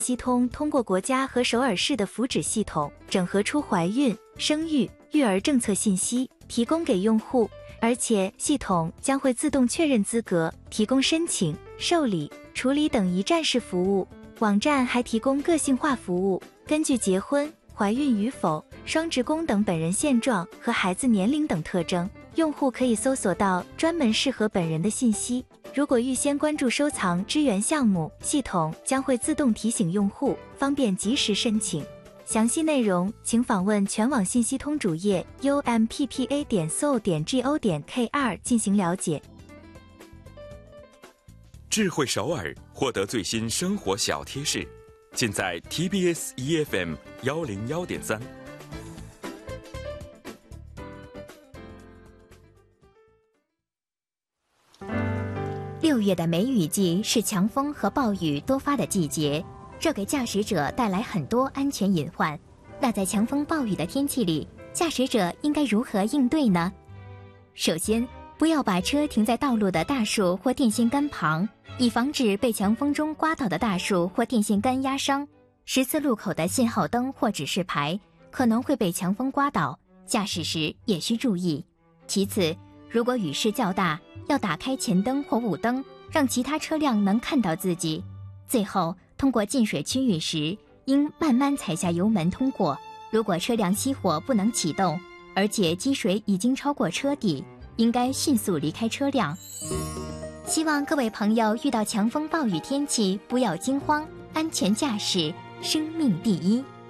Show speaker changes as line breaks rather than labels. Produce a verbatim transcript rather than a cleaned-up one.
信息通通过国家和首尔市的福祉系统，整合出怀孕、生育、育儿政策信息，提供给用户，而且系统将会自动确认资格，提供申请、受理、处理等一站式服务。网站还提供个性化服务，根据结婚、怀孕与否、双职工等本人现状和孩子年龄等特征，用户可以搜索到专门适合本人的信息。如果预先关注收藏支援项目，系统将会自动提醒用户，方便及时申请。详细内容请访问全网信息通主页 u m p p a 点 s o 点 g o 点 k r 进行了解。
智慧首尔，获得最新生活小贴士，尽在 T B S E F M 幺零幺点三。
六月的梅雨季是强风和暴雨多发的季节，这给驾驶者带来很多安全隐患。那在强风暴雨的天气里，驾驶者应该如何应对呢？首先，不要把车停在道路的大树或电线杆旁，以防止被强风中刮倒的大树或电线杆压伤。十字路口的信号灯或指示牌可能会被强风刮倒，驾驶时也需注意。其次，如果雨势较大，要打开前灯或雾灯，让其他车辆能看到自己。最后，通过进水区域时，应慢慢踩下油门通过。如果车辆熄火不能启动，而且积水已经超过车底，应该迅速离开车辆。希望各位朋友遇到强风暴雨天气不要惊慌，安全驾驶，生命第一。